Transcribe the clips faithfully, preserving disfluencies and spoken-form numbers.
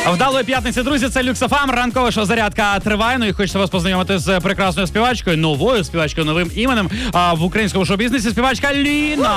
Вдалої п'ятниці, друзі, це Люкс еф ем, ранкова шоу-зарядка триває. Ну і хочеться вас познайомити з прекрасною співачкою, новою співачкою, новим іменем а, в українському шоу-бізнесі. Співачка Ліна.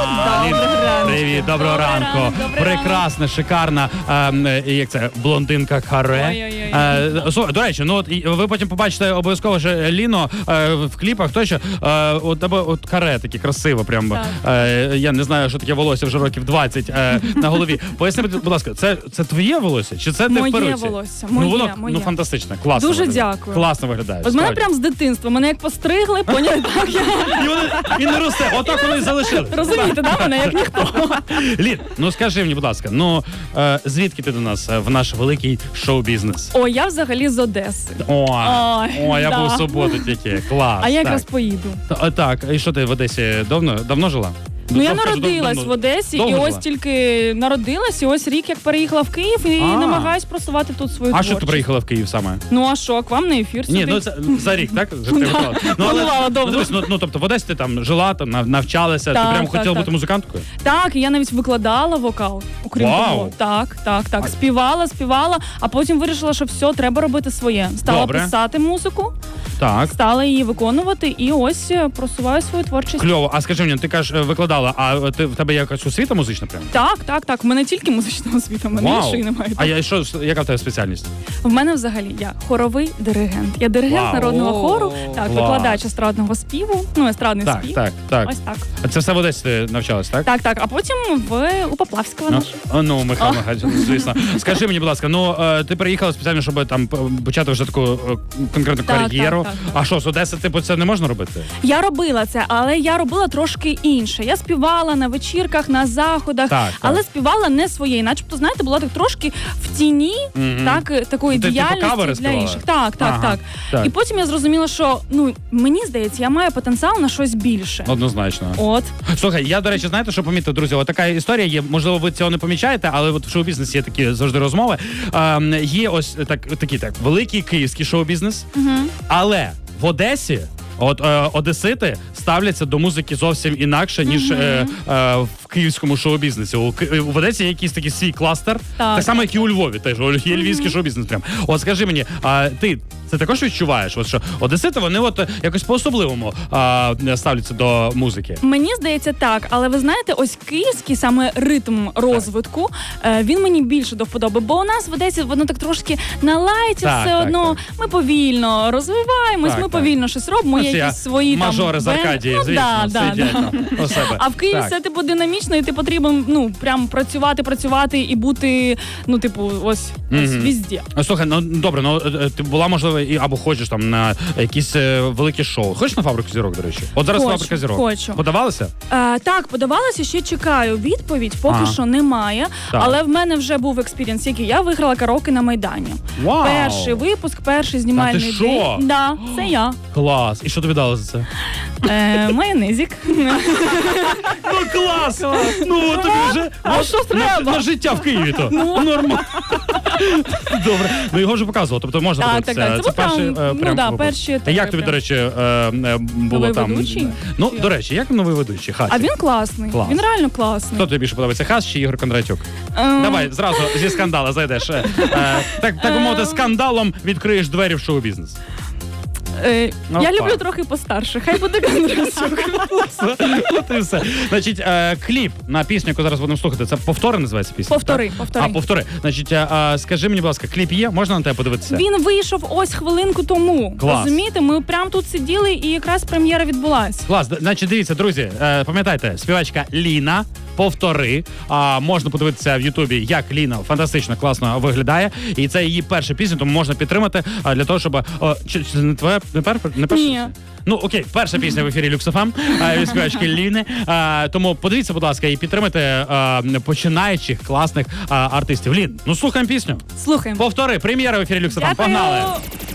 Ліна, привіт, доброго ранку. Прекрасна, шикарна, а, як це, блондинка каре. А, слухай, до речі, ну от і ви потім побачите обов'язково, що Ліно а, в кліпах, то що а, от тебе от каре такі красиво, прям. А, я не знаю, що таке волосся вже років двадцять а, на голові. Поясни, будь ласка, це, це твоє волосся? Чи це ти в перуці? Моє волосся, моє, ну, воно, моє. Ну, фантастично, класно. Дуже виглядає. дякую. Класно виглядає. От мене прям з дитинства, мене як постригли, поняли, так я... І, вони, і не росте, отак вони і залишили. Розумієте, да, мене як ніхто. Лін, ну скажи мені, будь ласка, ну е, звідки ти до нас е, в наш великий шоу-бізнес? О, я взагалі з Одеси. О, Ой, о, я да. був в суботу тільки, клас. А я так. якраз поїду. Та- Так, і що ти в Одесі давно, давно жила? Ну, я Тобто, народилась давно- в Одесі, довго і ось жила? тільки народилась, і ось рік як переїхала в Київ, і А. намагаюсь просувати тут свою А творчість. що ти приїхала в Київ саме? Ну, а що, к вам на ефір сюди? Ні, ну це за рік, так? Вже ти готова? Ну, Планувала довго. ну, дивись, ну, ну, тобто в Одесі ти там жила, там нав- навчалася, Так, ти прям так, хотіла так. бути музиканткою? Так, і я навіть викладала вокал, окрім Вау. того. Так, так, так. Співала, співала, а потім вирішила, що все, треба робити своє. Стала Добре. писати музику, Так. стала її виконувати, і ось е, просуваю свою творчість. Кльово. А скажи мені, ти кажеш, е, викладала, а ти, в тебе є якась освіта музична прям? Так, так, так. В мене тільки музична освіта, в мене Вау. іншої немає. А я, що, яка в тебе спеціальність? В мене взагалі я хоровий диригент. Я диригент Вау. народного хору, О, так, клас. викладач естрадного співу, ну, естрадний Так, спів. так, так. Ось так. А це все в Одесі ти навчалась, так? Так, так. А потім в у Поплавського Ну, наш. а, ну, Михайло Михайлович, звісно. Скажи мені, будь ласка, ну е, ти приїхала спеціально, щоб там п- почати вже таку е, конкретну Так, кар'єру. так, так, так. А що, з Одеси, типу, це не можна робити? Я робила це, але я робила трошки інше. Я співала на вечірках, на заходах, Так, так. але співала не своєї. Начебто, знаєте, була так трошки в тіні, Мгм. так, такої Ну, ти, типу, діяльності кавери для співала? інших. Так, так, Ага, так, так. І потім я зрозуміла, що ну мені здається, я маю потенціал на щось більше. Однозначно. От. Слухай, я, до речі, знаєте, що помітив, друзі? От така історія є, можливо, ви цього не помічаєте, але от в шоу-бізнесі є такі завжди розмови. Е, є ось так, такий так, великий київський шоу-бізнес, Угу. але в Одесі от е, одесити ставляться до музики зовсім інакше, ніж е, е, в київському шоу-бізнесі. У, Ки- в Одесі є якийсь такий свій кластер, так, Так, само, так, як і у Львові. Теж є львівський шоу-бізнес. Прям. От скажи мені, а ти це також відчуваєш? От що одесити вони от е, якось по-особливому а, ставляться до музики. Мені здається, так, але ви знаєте, ось київський саме ритм розвитку, е, він мені більше до вподоби, бо у нас в Одесі воно так трошки на лайті, Так, все так, одно. так. Ми повільно розвиваємось, Так, ми так. повільно щось робимо, є Оці, якісь свої мажори там з Аркадії, ну, звісно, да, да, сидять да. там у себе. А в Києві Так. все типу динамічно, і ти потрібен ну прям працювати, працювати і бути, ну типу, ось, ось Мгм. везде. Ну, слухай, ну добре, ну е, ти була можливо і або хочеш там на якісь е, великі шоу. Хочеш на фабрику зірок, до речі? От зараз Хочу, фабрика зірок. хочу. Подавалася? Е, так, подавалася, ще чекаю відповідь, поки Ага. що немає. Так. Але в мене вже був експірієнс, який я виграла караоке на Майдані. Вау! Перший випуск, перший знімальний Та ти що? день. Да, це я. Клас. І що тобі дали за це? Е, майонезик. Ну клас! Ну от тобі вже А от що на, треба? на життя в Києві то. Нормально. Добре. Ну його вже показував, тобто можна Так, подивитися. так, так. Це був перший прям, е, ну прям да, випуск. перші Та як етапи тобі, до прям. речі, е, е, було Новий там? ведучий? Ну, Чи до речі, як новий ведучий? Хаті? А він класний. Клас. Він реально класний. Хто тобі більше подобається, Хас чи Ігор Кондратюк? Ем, Давай, зразу зі скандала зайдеш. Е, е, Так, так би мовити, скандалом відкриєш двері в шоу-бізнес. е, Ну, я пак. люблю трохи постарше. Хай буде Кондрасюк. От і все. Значить, е, кліп на пісню, яку зараз будемо слухати, це «Повтори» називається пісня? Повтори, так? повтори. А, «Повтори». Значить, е, е, скажи мені, будь ласка, кліп є? Можна на тебе подивитися? Він вийшов ось хвилинку тому. Клас. Розумієте, ми прямо тут сиділи і якраз прем'єра відбулась. Клас. Д- Значить, дивіться, друзі, е, пам'ятайте, співачка Ліна, «Повтори». А, можна подивитися в Ютубі, як Ліна фантастично, класно виглядає. І це її перша пісня, тому можна підтримати а, для того, щоб... О, чи, чи не твоя, не, пер, не перша? Ні. пісня? Ну, окей, перша пісня в ефірі Люкс еф ем а, від співачки Ліни. А, тому подивіться, будь ласка, і підтримайте а, починаючих класних а, артистів. Лін, ну слухаємо пісню. Слухаємо. «Повтори». Прем'єра в ефірі Люкс еф ем. Дякую. Погнали!